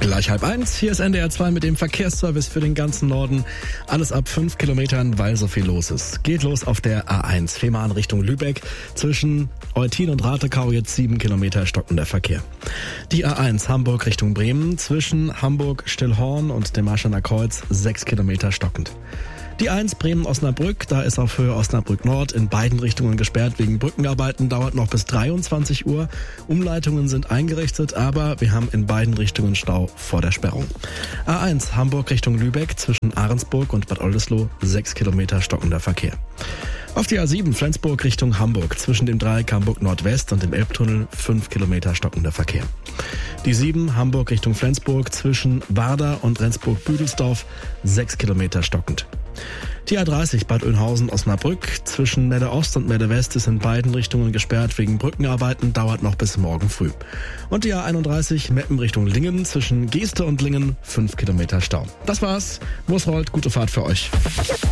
Gleich 12:30. Hier ist NDR 2 mit dem Verkehrsservice für den ganzen Norden. Alles ab 5 Kilometern, weil so viel los ist. Geht los auf der A1, Fehmarn Richtung Lübeck. Zwischen Eutin und Ratekau jetzt 7 Kilometer stockender Verkehr. Die A1 Hamburg Richtung Bremen. Zwischen Hamburg-Stillhorn und dem Marschaliner Kreuz 6 Kilometer stockend. Die 1 Bremen-Osnabrück, da ist auf Höhe Osnabrück Nord in beiden Richtungen gesperrt wegen Brückenarbeiten, dauert noch bis 23 Uhr. Umleitungen sind eingerichtet, aber wir haben in beiden Richtungen Stau vor der Sperrung. A1 Hamburg Richtung Lübeck zwischen Ahrensburg und Bad Oldesloe 6 Kilometer stockender Verkehr. Auf die A7 Flensburg Richtung Hamburg zwischen dem Dreieck Hamburg Nordwest und dem Elbtunnel 5 Kilometer stockender Verkehr. Die 7 Hamburg Richtung Flensburg zwischen Warder und Rendsburg-Büdelsdorf 6 Kilometer stockend. Die A30 Bad Oeynhausen-Osnabrück zwischen Melle Ost und Melle West ist in beiden Richtungen gesperrt wegen Brückenarbeiten, dauert noch bis morgen früh. Und die A31 Meppen Richtung Lingen zwischen Geeste und Lingen 5 Kilometer Stau. Das war's. Wo es rollt, gute Fahrt für euch.